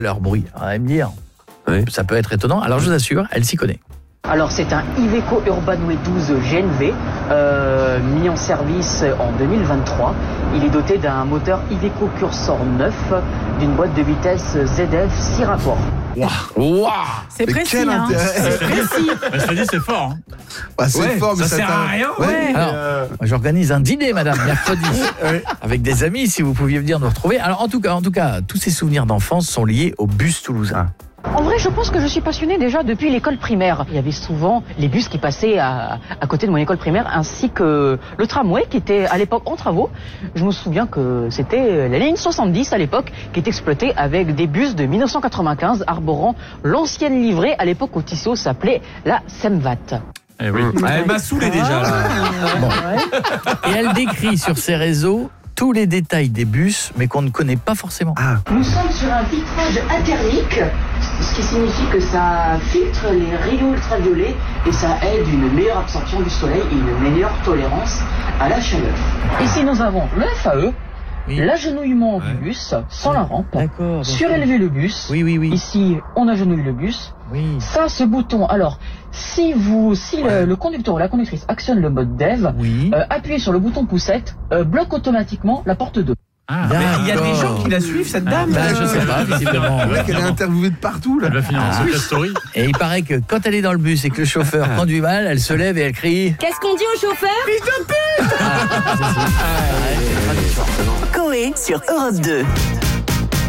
leur bruit. Alors, elle va me dire, ça peut être étonnant. Alors je vous assure, elle s'y connaît. Alors c'est un Iveco Urbanway 12 GNV mis en service en 2023. Il est doté d'un moteur Iveco Cursor 9 d'une boîte de vitesse ZF 6 rapports. Wow. C'est précis, hein. C'est précis. Ça dit, c'est fort. Hein. Bah, c'est fort, mais ça sert à rien. Ouais. Alors, j'organise un dîner, madame, mercredi, avec des amis, si vous pouviez venir nous retrouver. Alors, en tout cas, tous ces souvenirs d'enfance sont liés au bus toulousain. En vrai, je pense que je suis passionnée déjà depuis l'école primaire. Il y avait souvent les bus qui passaient à côté de mon école primaire, ainsi que le tramway qui était à l'époque en travaux. Je me souviens que c'était la ligne 70 à l'époque qui était exploitée avec des bus de 1995 arborant l'ancienne livrée à l'époque où Tissot s'appelait la Semvat. Eh oui. Elle m'a saoulé déjà. Là. Bon. Et elle décrit sur ses réseaux tous les détails des bus, mais qu'on ne connaît pas forcément. Nous sommes sur un vitrage athermique, ce qui signifie que ça filtre les rayons ultraviolets et ça aide une meilleure absorption du soleil et une meilleure tolérance à la chaleur. Ici nous avons le FAE, l'agenouillement du bus sans la rampe, surélever le bus, ici on agenouille le bus, ça ce bouton, alors si le conducteur ou la conductrice actionne le mode dev, appuyez sur le bouton poussette, bloque automatiquement la porte 2. Mais il y a des gens qui la suivent, cette dame. Je sais pas, visiblement. Le mec, elle est interviewée de partout là. Elle va finir en success story. Et il paraît que quand elle est dans le bus et que le chauffeur conduit mal, elle se lève et elle crie. Qu'est-ce qu'on dit au chauffeur? Fils de pute. Coé sur Europe 2.